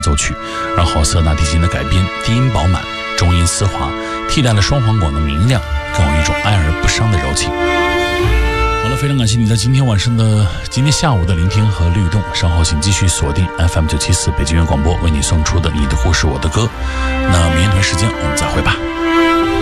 奏曲，而好色大提琴的改编，低音饱满，中音丝滑，替代了双簧管的明亮，更有一种哀而不伤的柔情。好了，非常感谢你在今天下午的聆听和律动，稍后请继续锁定 FM974北京园广播为你送出的你的故事我的歌。那明天同一时间我们再会吧。